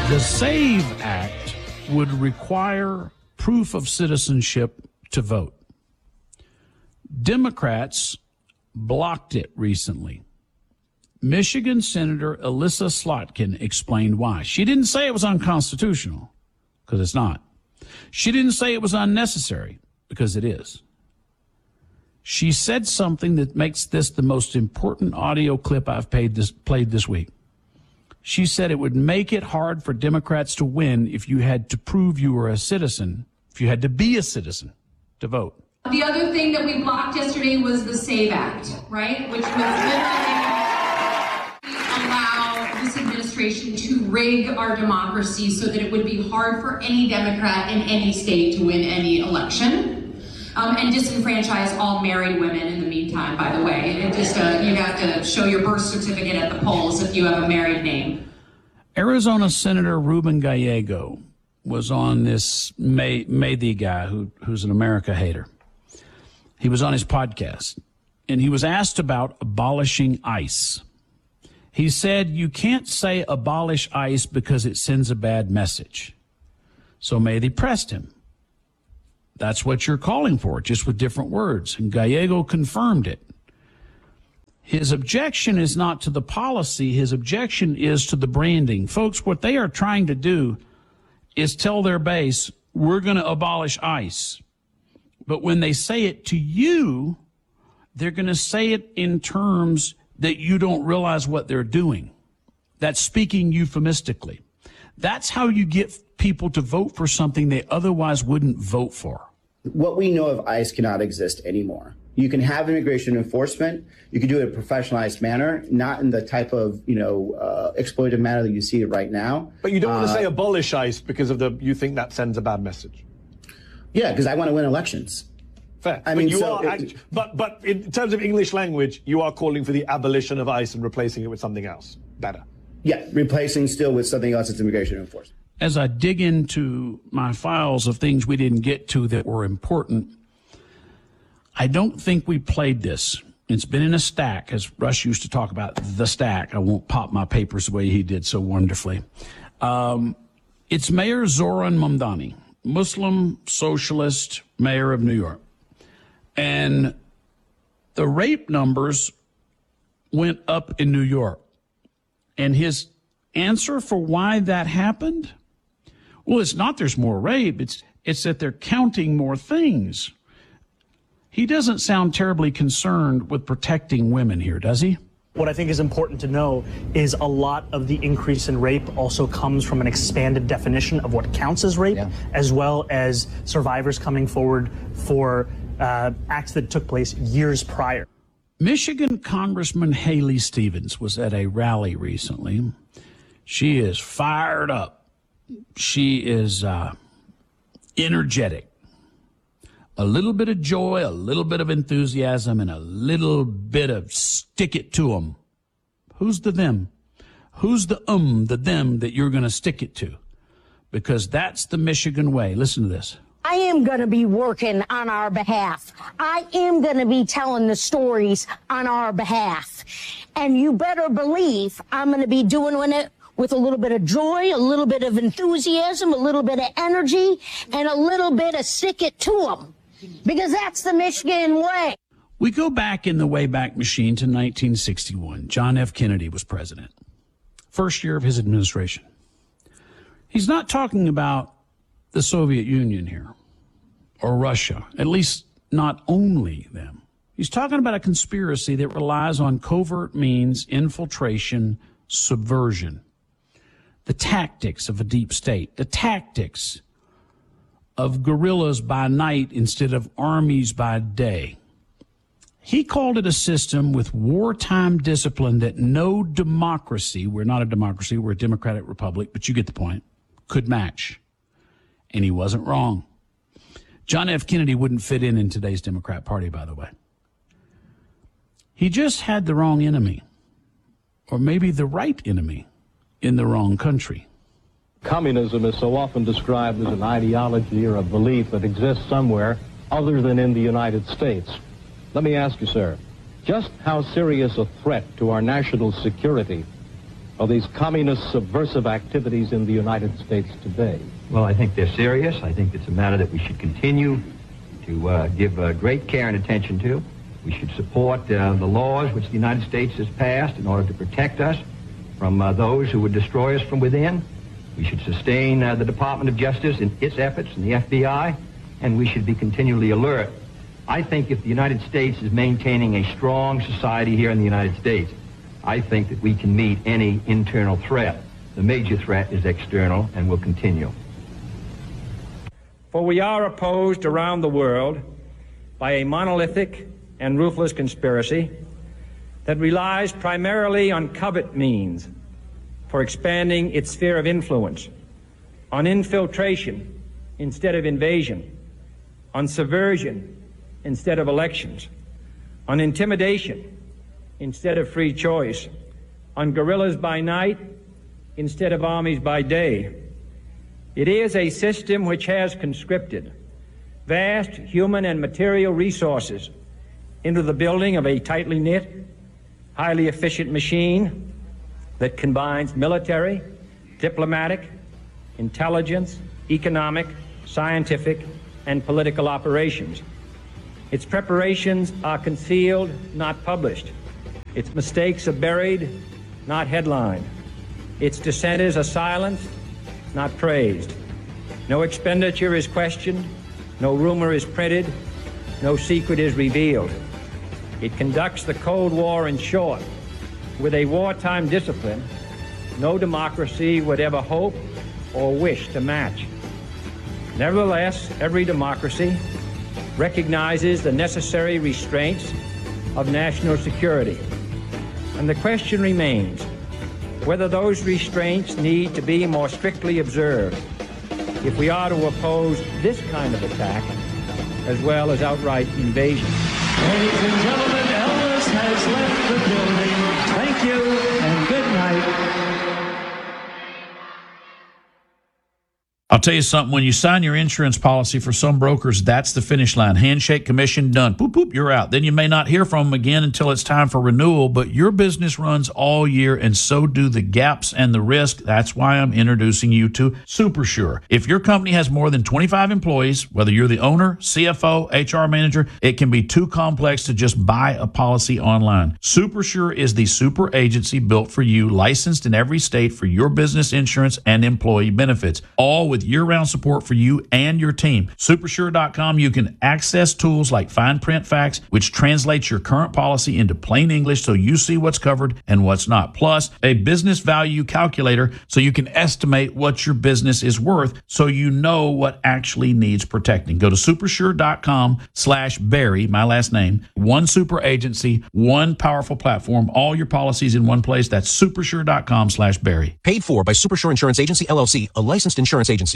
The SAVE Act would require proof of citizenship to vote. Democrats blocked it recently. Michigan Senator Elissa Slotkin explained why. She didn't say it was unconstitutional, because it's not. She didn't say it was unnecessary, because it is. She said something that makes this the most important audio clip I've played this week. She said it would make it hard for Democrats to win if you had to prove you were a citizen, if you had to be a citizen to vote. The other thing that we blocked yesterday was the SAVE Act, right? Which would literally allow this administration to rig our democracy so that it would be hard for any Democrat in any state to win any election. And disenfranchise all married women in the meantime, by the way. It just, you have to show your birth certificate at the polls if you have a married name. Arizona Senator Ruben Gallego was on this Maybe guy who's an America hater. He was on his podcast, and he was asked about abolishing ICE. He said, you can't say abolish ICE because it sends a bad message. So Maybe pressed him. That's what you're calling for, just with different words. And Gallego confirmed it. His objection is not to the policy. His objection is to the branding. Folks, what they are trying to do is tell their base, we're going to abolish ICE. But when they say it to you, they're going to say it in terms that you don't realize what they're doing. That's speaking euphemistically. That's how you get people to vote for something they otherwise wouldn't vote for. What we know of ICE cannot exist anymore. You can have immigration enforcement. You can do it in a professionalized manner, not in the type of, exploitative manner that you see it right now. But you don't want to say abolish ICE because of you think that sends a bad message. Yeah, because I want to win elections. Fair. I mean, but in terms of English language, you are calling for the abolition of ICE and replacing it with something else better. Yeah, replacing still with something else that's immigration enforcement. As I dig into my files of things we didn't get to that were important, I don't think we played this. It's been in a stack, as Rush used to talk about the stack. I won't pop my papers the way he did so wonderfully. It's Mayor Zoran Mamdani, Muslim socialist mayor of New York. And the rape numbers went up in New York. And his answer for why that happened? Well, it's not there's more rape. It's that they're counting more things. He doesn't sound terribly concerned with protecting women here, does he? What I think is important to know is a lot of the increase in rape also comes from an expanded definition of what counts as rape, as well as survivors coming forward for acts that took place years prior. Michigan Congressman Haley Stevens was at a rally recently. She is fired up. She is energetic. A little bit of joy, a little bit of enthusiasm, and a little bit of stick it to them. Who's the them? Who's the them that you're going to stick it to? Because that's the Michigan way. Listen to this. I am going to be working on our behalf. I am going to be telling the stories on our behalf. And you better believe I'm going to be doing it with a little bit of joy, a little bit of enthusiasm, a little bit of energy, and a little bit of stick it to them. Because that's the Michigan way. We go back in the Wayback Machine to 1961. John F. Kennedy was president. First year of his administration. He's not talking about the Soviet Union here, or Russia, at least not only them. He's talking about a conspiracy that relies on covert means, infiltration, subversion, the tactics of a deep state, the tactics of guerrillas by night instead of armies by day. He called it a system with wartime discipline that no democracy, we're not a democracy, we're a democratic republic, but you get the point, could match. And he wasn't wrong. John F. Kennedy wouldn't fit in today's Democrat Party, by the way. He just had the wrong enemy, or maybe the right enemy, in the wrong country. Communism is so often described as an ideology or a belief that exists somewhere other than in the United States. Let me ask you, sir, just how serious a threat to our national security of these communist subversive activities in the United States today? Well, I think they're serious. I think it's a matter that we should continue to give great care and attention to. We should support the laws which the United States has passed in order to protect us from those who would destroy us from within. We should sustain the Department of Justice in its efforts and the FBI, and we should be continually alert. I think if the United States is maintaining a strong society here in the United States, I think that we can meet any internal threat. The major threat is external and will continue. For we are opposed around the world by a monolithic and ruthless conspiracy that relies primarily on covert means for expanding its sphere of influence, on infiltration instead of invasion, on subversion instead of elections, on intimidation instead of free choice, on guerrillas by night instead of armies by day. It is a system which has conscripted vast human and material resources into the building of a tightly knit, highly efficient machine that combines military, diplomatic, intelligence, economic, scientific, and political operations. Its preparations are concealed, not published. Its mistakes are buried, not headlined. Its dissenters are silenced, not praised. No expenditure is questioned, no rumor is printed, no secret is revealed. It conducts the Cold War, in short, with a wartime discipline no democracy would ever hope or wish to match. Nevertheless, every democracy recognizes the necessary restraints of national security. And the question remains whether those restraints need to be more strictly observed if we are to oppose this kind of attack as well as outright invasion. Ladies and gentlemen, Elvis has left the building. Thank you and good night. I'll tell you something, when you sign your insurance policy, for some brokers, that's the finish line. Handshake, commission, done. Boop, boop, you're out. Then you may not hear from them again until it's time for renewal, but your business runs all year, and so do the gaps and the risk. That's why I'm introducing you to SuperSure. If your company has more than 25 employees, whether you're the owner, CFO, HR manager, it can be too complex to just buy a policy online. SuperSure is the super agency built for you, licensed in every state for your business insurance and employee benefits, all with year-round support for you and your team. Supersure.com, you can access tools like fine print facts, which translates your current policy into plain English so you see what's covered and what's not. Plus, a business value calculator so you can estimate what your business is worth so you know what actually needs protecting. Go to supersure.com/Barry, my last name. One super agency, one powerful platform, all your policies in one place. That's supersure.com/Barry. Paid for by Supersure Insurance Agency, LLC, a licensed insurance agency.